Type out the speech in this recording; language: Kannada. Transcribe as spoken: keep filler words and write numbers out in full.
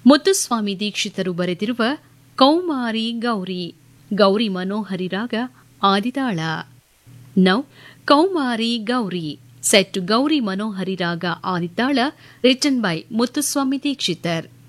ಮುತ್ತುಸ್ವಾಮಿ ದೀಕ್ಷಿತರು ಬರೆದಿರುವ ಕೌಮಾರಿ ಗೌರಿ ಗೌರಿ ಮನೋಹರಿ ರಾಗ ಆದಿತಾಳ. Now Kaumari Gauri set to Gauri Manohari ರಾಗ ಆದಿತಾಳ written by ಮುತ್ತುಸ್ವಾಮಿ ದೀಕ್ಷಿತರ್.